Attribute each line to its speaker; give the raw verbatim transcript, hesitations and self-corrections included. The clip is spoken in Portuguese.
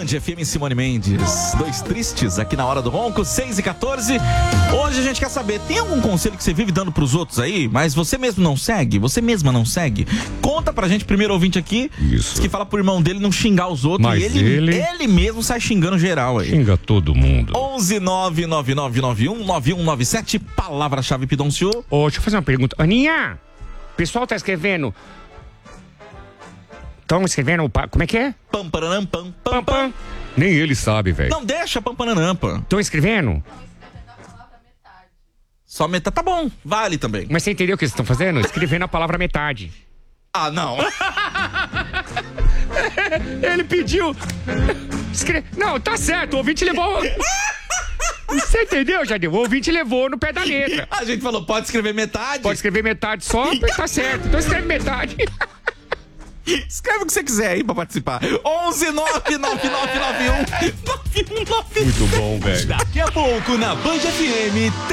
Speaker 1: Band F M, Simone Mendes. Dois tristes aqui na Hora do Ronco, seis e quatorze. Hoje a gente quer saber, tem algum conselho que você vive dando pros outros aí, mas você mesmo não segue? Você mesma não segue? Conta pra gente, primeiro ouvinte aqui.
Speaker 2: Isso.
Speaker 1: Que fala pro irmão dele não xingar os outros.
Speaker 2: Mas
Speaker 1: e ele,
Speaker 2: ele...
Speaker 1: ele mesmo sai xingando geral aí.
Speaker 2: Xinga todo mundo.
Speaker 1: onze nove nove nove nove um nove um nove sete, palavra-chave Pidoncio.
Speaker 2: Ô, deixa eu fazer uma pergunta. Aninha, o pessoal tá escrevendo... Estão escrevendo... Como é que é?
Speaker 1: Pam, paranam, pam, pam,
Speaker 2: Pam, pam. Nem ele sabe, velho.
Speaker 1: Não deixa pam, paranam, pam.
Speaker 2: Estão escrevendo?
Speaker 1: Só metade, tá bom, vale também.
Speaker 2: Mas você entendeu o que eles estão fazendo? Escrevendo a palavra metade.
Speaker 1: Ah, não.
Speaker 2: Ele pediu... Escre... Não, tá certo, o ouvinte levou... Você entendeu, Jadil? O ouvinte levou no pé da letra.
Speaker 1: A gente falou, pode escrever metade?
Speaker 2: Pode escrever metade só, tá certo. Então escreve metade.
Speaker 1: Escreve o que você quiser aí pra participar. onze nove nove nove nove um nove um nove.
Speaker 2: Muito bom, velho.
Speaker 3: Daqui a pouco na Band F M tem